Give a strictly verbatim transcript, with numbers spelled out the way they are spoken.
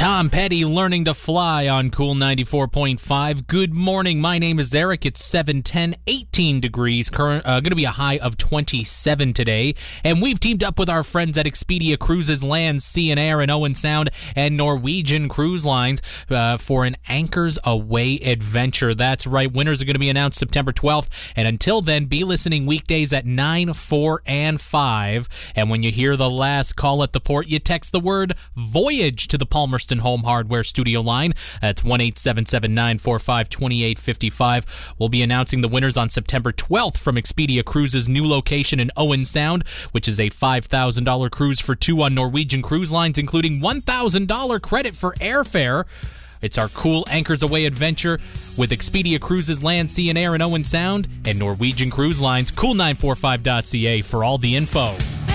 Tom Petty learning to fly on Cool ninety-four point five. Good morning. My name is Eric. It's seven ten, eighteen degrees. Current, uh, going to be a high of twenty-seven today. And we've teamed up with our friends at Expedia Cruises Land, Sea and Air, and Owen Sound, and Norwegian Cruise Lines uh, for an Anchors Away adventure. That's right. Winners are going to be announced September twelfth. And until then, be listening weekdays at nine, four, and five. And when you hear the last call at the port, you text the word Voyage to the Palmerston Home Hardware studio line. That's one eight seven seven, nine four five, two eight five five. We'll be announcing the winners on September twelfth from Expedia Cruises' new location in Owen Sound, which is a five thousand dollars cruise for two on Norwegian Cruise Lines, including one thousand dollars credit for airfare. It's our cool Anchors Away adventure with Expedia Cruises Land, Sea and Air in Owen Sound and Norwegian Cruise Lines. cool nine four five dot c a for all the info.